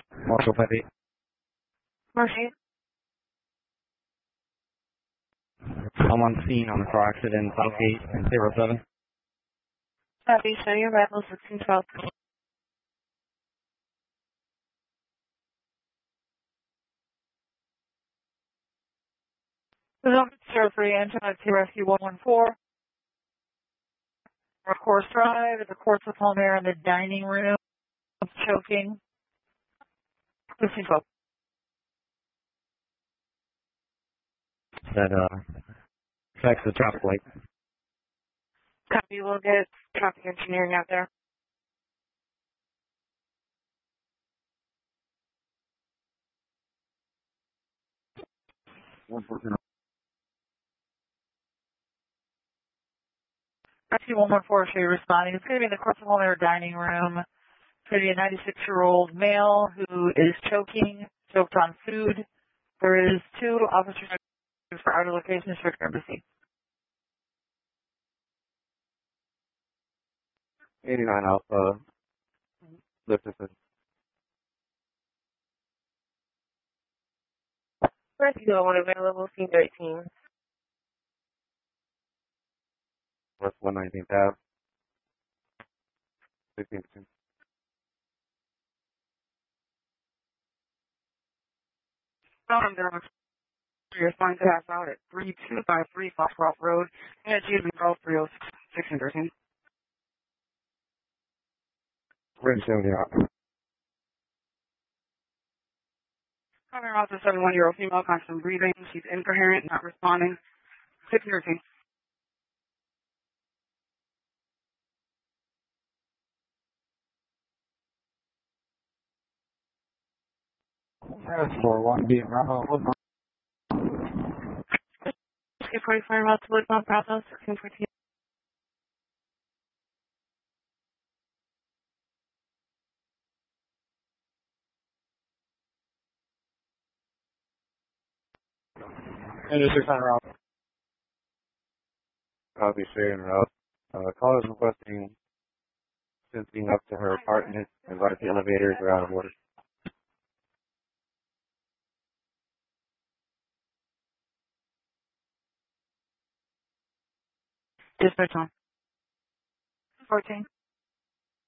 Marshall 58. Marcy. I'm on scene on a car accident in Southgate and 07. Copy. Show your arrival 1612. Surgery, Antoinette Rescue 114. Course Drive, the course of home air in the dining room, choking. 1512. That affects the traffic light. Copy. We'll get traffic engineering out there. Rescue 114, show you responding. It's going to be in the course of home air dining room. It's going to be a 96-year-old male who is choking, choked on food. There is 2 officers for outer locations for embassy. 89 Alpha, lift assist. Rescue 1 available, scene 13. West 119th Ave, 16. You're fine to pass out at 3253 Foxcroft Road. And GV Golf 306 and 13. Ridge 70 out. Coming off a 71-year-old female, constant breathing. She's incoherent, not responding. 613. That's 41 being Bravo. 44 miles to Woodmont, Bravo, 1614. And it's 600 route. Copy, straight en route. Caller is requesting sending up to her apartment. Advise the elevators are out of order. Dispatch on. 14.